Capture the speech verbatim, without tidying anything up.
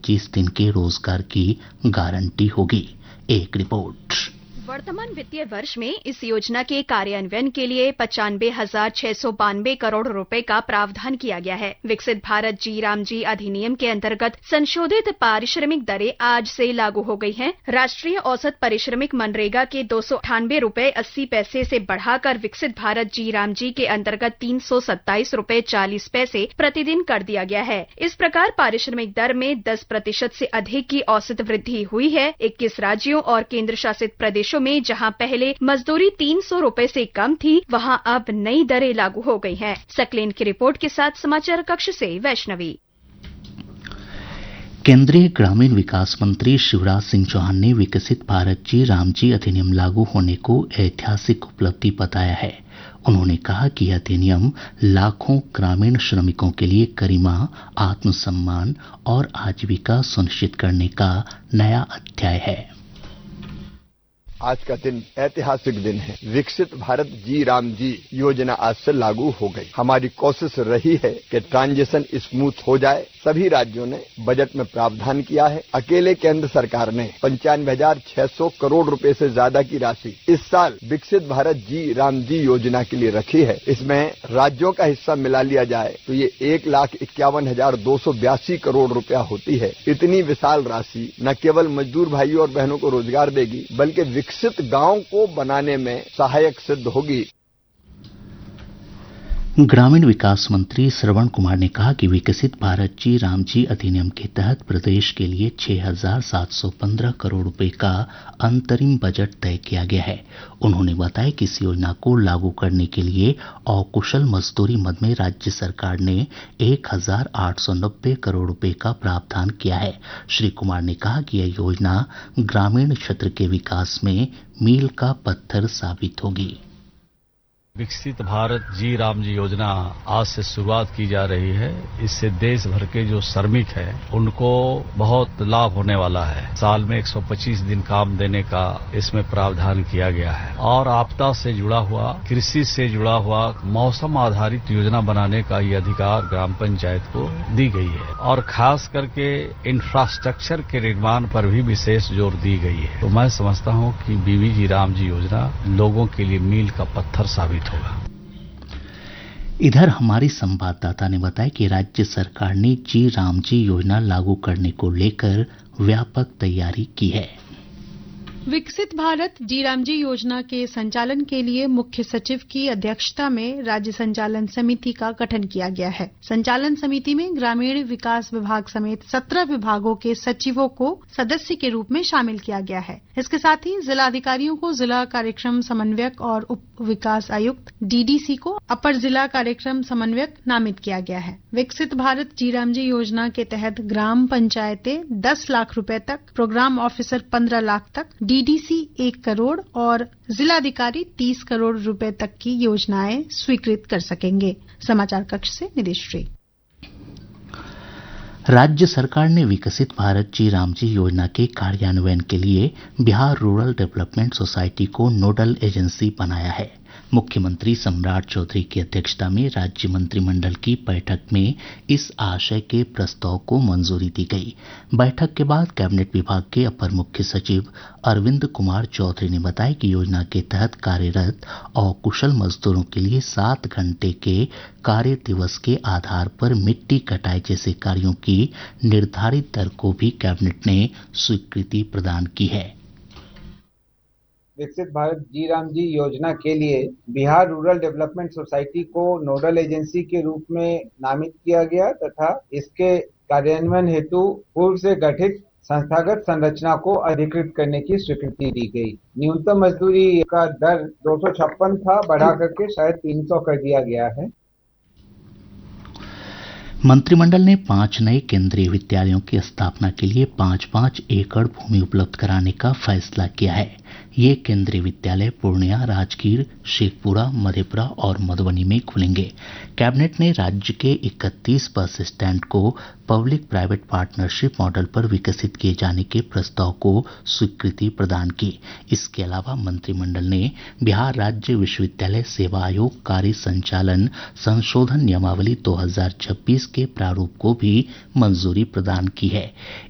पच्चीस दिन के रोजगार की गारंटी होगी। एक रिपोर्ट। वर्तमान वित्तीय वर्ष में इस योजना के कार्यान्वयन के लिए पचानवे हजार छह सौ बानवे करोड़ रुपए का प्रावधान किया गया है। विकसित भारत जी राम जी अधिनियम के अंतर्गत संशोधित पारिश्रमिक दरें आज से लागू हो गई हैं। राष्ट्रीय औसत पारिश्रमिक मनरेगा के दो सौ अठानवे रुपए अस्सी पैसे से बढ़ाकर विकसित भारत जी राम जी के अंतर्गत तीन सौ सत्ताईस रुपए चालीस पैसे प्रतिदिन कर दिया गया है। इस प्रकार पारिश्रमिक दर में दस प्रतिशत से अधिक की औसत वृद्धि हुई है। इक्कीस राज्यों और केंद्र शासित प्रदेशों में जहां पहले मजदूरी तीन सौ रुपए से कम थी, वहां अब नई दरें लागू हो गई हैं। सकलेन की रिपोर्ट के साथ समाचार कक्ष से वैष्णवी। केंद्रीय ग्रामीण विकास मंत्री शिवराज सिंह चौहान ने विकसित भारत जी राम जी अधिनियम लागू होने को ऐतिहासिक उपलब्धि बताया है। उन्होंने कहा कि यह अधिनियम लाखों ग्रामीण श्रमिकों के लिए गरिमा, आत्मसम्मान और आजीविका सुनिश्चित करने का नया अध्याय है। आज का दिन ऐतिहासिक दिन है। विकसित भारत जी राम जी योजना आज से लागू हो गई। हमारी कोशिश रही है कि ट्रांजिशन स्मूथ हो जाए। सभी राज्यों ने बजट में प्रावधान किया है। अकेले केंद्र सरकार ने पंचानवे हजार छह सौ करोड़ रुपए से ज्यादा की राशि इस साल विकसित भारत जी राम जी योजना के लिए रखी है। इसमें राज्यों का हिस्सा मिला लिया जाए तो ये एक लाख इक्यावन हजार दो सौ बयासी करोड़ रुपया होती है। इतनी विशाल राशि न केवल मजदूर भाइयों और बहनों को रोजगार देगी, बल्कि विकसित गांव को बनाने में सहायक सिद्ध होगी। ग्रामीण विकास मंत्री श्रवण कुमार ने कहा कि विकसित भारत जी राम जी अधिनियम के तहत प्रदेश के लिए छह हजार सात सौ पंद्रह करोड़ रुपए का अंतरिम बजट तय किया गया है। उन्होंने बताया कि इस योजना को लागू करने के लिए अकुशल मजदूरी मद में राज्य सरकार ने एक हजार आठ सौ नब्बे करोड़ रुपए का प्रावधान किया है। श्री कुमार ने कहा कि यह योजना ग्रामीण क्षेत्र के विकास में मील का पत्थर साबित होगी। विकसित भारत जी राम जी योजना आज से शुरुआत की जा रही है। इससे देश भर के जो श्रमिक हैं उनको बहुत लाभ होने वाला है। साल में एक सौ पच्चीस दिन काम देने का इसमें प्रावधान किया गया है और आपदा से जुड़ा हुआ, कृषि से जुड़ा हुआ, मौसम आधारित योजना बनाने का ये अधिकार ग्राम पंचायत को दी गई है और खास करके इंफ्रास्ट्रक्चर के निर्माण पर भी विशेष जोर दी गई है। तो मैं समझता हूँ कि बीवी जी राम जी योजना लोगों के लिए मील का पत्थर साबित होगा। इधर हमारी संवाददाता ने बताया कि राज्य सरकार ने जी राम जी योजना लागू करने को लेकर व्यापक तैयारी की है। विकसित भारत जी राम जी योजना के संचालन के लिए मुख्य सचिव की अध्यक्षता में राज्य संचालन समिति का गठन किया गया है। संचालन समिति में ग्रामीण विकास विभाग समेत सत्रह विभागों के सचिवों को सदस्य के रूप में शामिल किया गया है। इसके साथ ही जिला अधिकारियों को जिला कार्यक्रम समन्वयक और उप विकास आयुक्त डीडीसी को अपर जिला कार्यक्रम समन्वयक नामित किया गया है। विकसित भारत जी राम जी योजना के तहत ग्राम पंचायतें दस लाख रुपए तक, प्रोग्राम ऑफिसर पंद्रह लाख तक, डीडीसी एक करोड़ और जिलाधिकारी तीस करोड़ रुपए तक की योजनाएं स्वीकृत कर सकेंगे। समाचार कक्ष से निदेश्री। राज्य सरकार ने विकसित भारत जी राम जी योजना के कार्यान्वयन के लिए बिहार रूरल डेवलपमेंट सोसाइटी को नोडल एजेंसी बनाया है। मुख्यमंत्री सम्राट चौधरी की अध्यक्षता में राज्य मंत्रिमंडल की बैठक में इस आशय के प्रस्ताव को मंजूरी दी गई। बैठक के बाद कैबिनेट विभाग के अपर मुख्य सचिव अरविंद कुमार चौधरी ने बताया कि योजना के तहत कार्यरत और कुशल मजदूरों के लिए सात घंटे के कार्य दिवस के आधार पर मिट्टी कटाई जैसे कार्यों की निर्धारित दर को भी कैबिनेट ने स्वीकृति प्रदान की है। विकसित भारत जी राम जी योजना के लिए बिहार रूरल डेवलपमेंट सोसाइटी को नोडल एजेंसी के रूप में नामित किया गया तथा इसके कार्यान्वयन हेतु पूर्व से गठित संस्थागत संरचना को अधिकृत करने की स्वीकृति दी गई। न्यूनतम मजदूरी का दर दो सौ छप्पन था, बढ़ा करके शायद तीन सौ कर दिया गया है। मंत्रिमंडल ने पांच नए केंद्रीय विद्यालयों की स्थापना के लिए पांच पांच एकड़ भूमि उपलब्ध कराने का फैसला किया है। ये केंद्रीय विद्यालय पूर्णिया, राजगीर, शेखपुरा, मधेपुरा और मधुबनी में खुलेंगे। कैबिनेट ने राज्य के इकतीस बस स्टैंड को पब्लिक प्राइवेट पार्टनरशिप मॉडल पर विकसित किए जाने के प्रस्ताव को स्वीकृति प्रदान की। इसके अलावा मंत्रिमंडल ने बिहार राज्य विश्वविद्यालय सेवा आयोग कार्य संचालन संशोधन नियमावली दो हजार छब्बीस के प्रारूप को भी मंजूरी प्रदान की है।